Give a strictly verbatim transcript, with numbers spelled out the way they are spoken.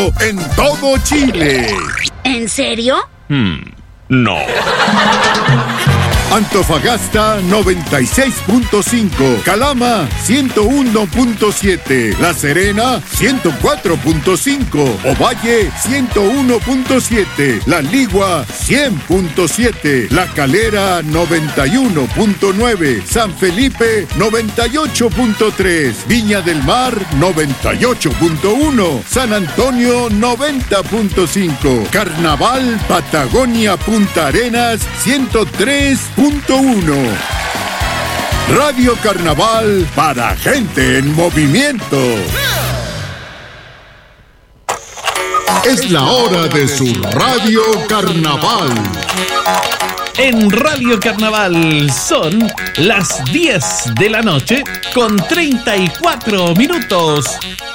en todo Chile. ¿En serio? Hmm, no. Antofagasta noventa y seis punto cinco, Calama ciento uno punto siete, La Serena ciento cuatro punto cinco, Ovalle ciento uno punto siete, La Ligua cien punto siete, La Calera noventa y uno punto nueve, San Felipe noventa y ocho punto tres, Viña del Mar noventa y ocho punto uno, San Antonio noventa punto cinco, Carnaval Patagonia Punta Arenas ciento tres punto uno. Radio Carnaval para gente en movimiento. Es la hora de su Radio Carnaval. En Radio Carnaval son las diez de la noche con treinta y cuatro minutos.